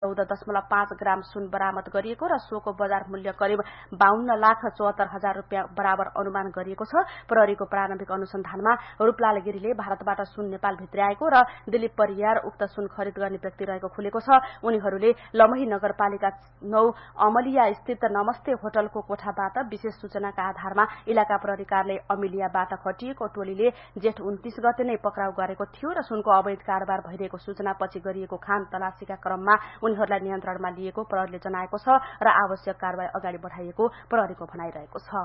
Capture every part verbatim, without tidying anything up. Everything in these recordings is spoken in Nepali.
चौध दशमलव पाँच ग्राम सुन बरामद गरिएको र सोको बजार मूल्य करिब बाहन्न लाख चौहत्तर हजार रुपियाँ बराबर अनुमान गरिएको छ। प्रहरीको प्रारम्भिक अनुसन्धानमा रूपलाल गिरीले भारतबाट सुन नेपाल भित्र्याएको र दिलीप परियार उक्त सुन खरिद गर्ने व्यक्ति रहेको खुलेको छ। उनीहरूले लमही नगरपालिका नौ अमलिया स्थित नमस्ते होटलको कोठाबाट विशेष सूचनाका आधारमा इलाका प्रहरी कार्यालय अमिलियाबाट खटिएको टोलीले जेठ उन्तीस गते नै पक्राउ गरेको थियो र सुनको अवैध कारोबार भइरहेको सूचनापछि गरिएको खान तलासीका क्रममा उनीहरूलाई नियन्त्रणमा लिएको प्रहरीले जनाएको छ र आवश्यक कारबाही अगाडि बढाइएको प्रहरीको भनाइरहेको छ।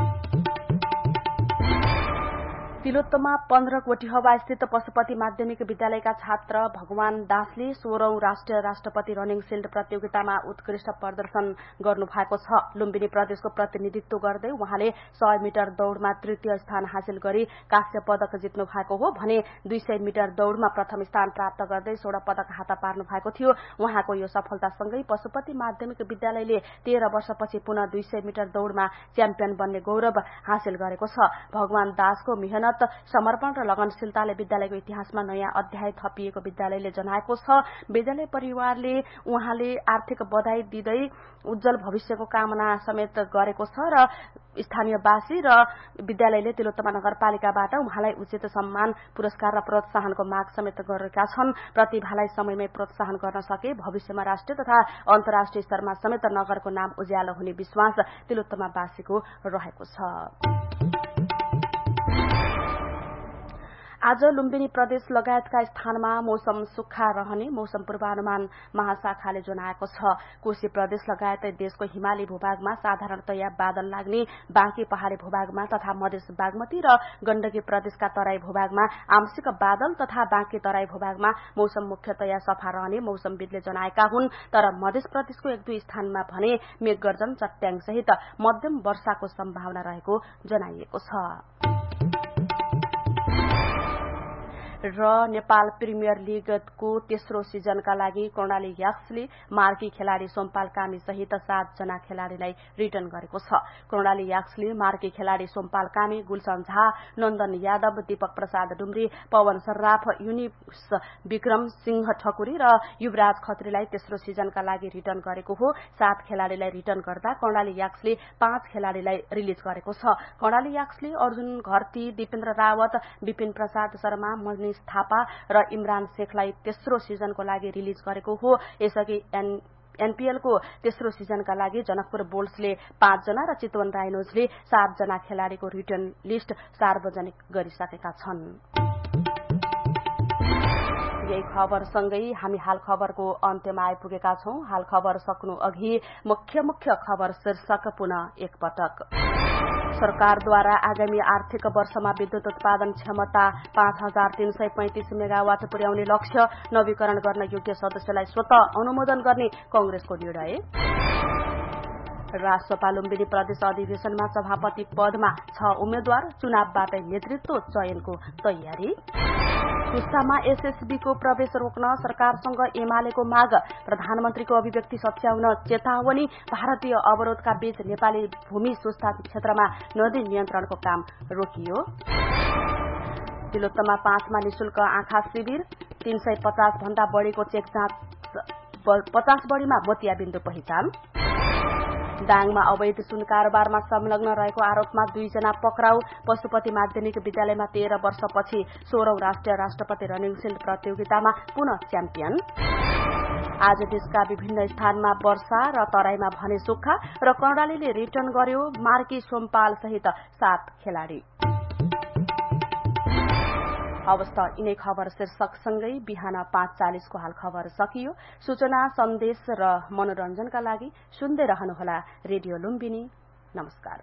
तिलोत्तमा पन्ध्र कोटीहवा स्थित पशुपति माध्यमिक विद्यालयका छात्र भगवान दासले सोह्रौं राष्ट्रिय राष्ट्रपति रनिङ शील्ड प्रतियोगितामा उत्कृष्ट प्रदर्शन गर्नु भएको छ। लुम्बिनी प्रदेशको प्रतिनिधित्व गर्दै उहाँले सय मिटर दौड़मा तृतीय स्थान हासिल गरी कांस्य पदक जित्नु भएको हो भने दुई सय मिटर दौड़मा प्रथम स्थान प्राप्त गर्दै स्वर्ण पदक हाता पार्नु भएको थियो। उहाँको यो सफलतासँगै पशुपति माध्यमिक विद्यालयले तेह्र वर्षपछि पुनः दुई सय मिटर दौड़मा च्याम्पियन बन्ने गौरव हासिल गरेको छ। भगवान दासको मेहनत समर्पण र लगनशीलताले विद्यालयको इतिहासमा नयाँ अध्याय थपिएको विद्यालयले जनाएको छ। विद्यालय परिवारले उहाँले आर्थिक बधाई दिँदै उज्जवल भविष्यको कामना समेत गरेको छ र स्थानीयवासी र विद्यालयले तिलोत्तमा नगरपालिकाबाट उहाँलाई उचित सम्मान पुरस्कार र प्रोत्साहनको माग समेत गरेका छन्। प्रतिभालाई समयमै प्रोत्साहन गर्न सके भविष्यमा राष्ट्रिय तथा अन्तर्राष्ट्रिय स्तरमा समेत नगरको नाम उज्यालो हुने विश्वास तिलोत्तमावासीको रहेको छ। आज लुम्बिनी प्रदेश लगायतका स्थानमा मौसम सुक्खा रहने मौसम पूर्वानुमान महाशाखाले जनाएको छ। कोशी प्रदेश लगायत देशको हिमाली भूभागमा साधारणतया बादल लाग्ने, बाँकी पहाड़ी भूभागमा तथा मधेस बागमती र गण्डकी प्रदेशका तराई भूभागमा आंशिक बादल तथा बाँकी तराई भूभागमा मौसम मुख्यतया सफा रहने मौसमविदले जनाएका हुन्। तर मध्य प्रदेशको एक दुई स्थानमा भने मेघगर्जन चट्याङ सहित मध्यम वर्षाको सम्भावना रहेको जनाइएको छ। र नेपाल प्रिमियर लीगको तेस्रो सिजनका लागि कर्णाली याक्सले मार्की खेलाड़ी सोमपाल कामी सहित सात जना खेलाड़ीलाई रिटर्न गरेको छ। कर्णाली याक्सले मार्की खेलाड़ी सोमपाल कामी, गुलशन झा, नन्दन यादव, दीपक प्रसाद डुम्री, पवन सर्राफ, युनिस विक्रम सिंह ठकुरी र युवराज खत्रीलाई तेस्रो सिजनका लागि रिटर्न गरेको हो। सात खेलाड़ीलाई रिटर्न गर्दा कर्णाली याक्सले पाँच खेलाड़ीलाई रिलिज गरेको छ। कर्णाली याक्सले अर्जुन घरती, दीपेन्द्र रावत, विपिन प्रसाद शर्मा, मणि थापा र इमरान शेखलाई तेस्रो सिजनको लागि रिलिज गरेको हो। यसअघि एनपीएलको तेस्रो सिजनका लागि जनकपुर बुल्सले पाँच जना र चितवन राइनोजले सात जना खेलाड़ीको रिटर्न लिस्ट सार्वजनिक गरिसकेका छन्। यही खबरसँगै हामी हाल खबरको अन्त्यमा आइपुगेका छौं। हाल खबर सक्नु अघि मुख्य मुख्य खबर शीर्षक पुनः एकपटक। सरकारद्वारा आगामी आर्थिक वर्षमा विद्युत उत्पादन क्षमता पाँच हजार तीन सय पैंतिस मेगावाट पुर्याउने लक्ष्य, नवीकरण गर्न योग्य सदस्यलाई स्वत अनुमोदन गर्ने कंग्रेसको निर्णय। राष्ट्रपा लुम्बिनी प्रदेश अधिवेशनमा सभापति पदमा छ उम्मेद्वार, चुनावबाटै नेतृत्व चयनको तयारी। पुस्तामा एसएसबीको प्रवेश रोक्न सरकारसँग एमालेको माग, प्रधानमन्त्रीको अभिव्यक्ति सच्याउन चेतावनी। भारतीय अवरोधका बीच नेपाली भूमि सुस्ता क्षेत्रमा नदी नियन्त्रणको काम रोकियो। तिलोत्तमा पाँचमा निशुल्क आँखा शिविर, तीन सय पचास भन्दा बढ़ीको चेक जाँच, पचास बढ़ीमा मोतियाबिन्दु पहिचान। दाङमा अवैध सुन कारोबारमा संलग्न रहेको आरोपमा दुईजना पक्राउ। पशुपति माध्यमिक विद्यालयमा तेह्र वर्षपछि सोह्रौं राष्ट्रिय राष्ट्रपति रनिङ शील्ड प्रतियोगितामा पुनः च्याम्पियन। आज देशका विभिन्न स्थानमा वर्षा र तराईमा भने सुक्खा र कर्णालीले रिटर्न गर्यो मार्की सोमपाल सहित सात खेलाड़ी। अवस्था यिनै खबर शीर्षकसँगै बिहान पाँच चालिसको हाल खबर सकियो। सूचना, सन्देश र मनोरञ्जनका लागि सुन्दै रहनुहोला रेडियो लुम्बिनी। नमस्कार।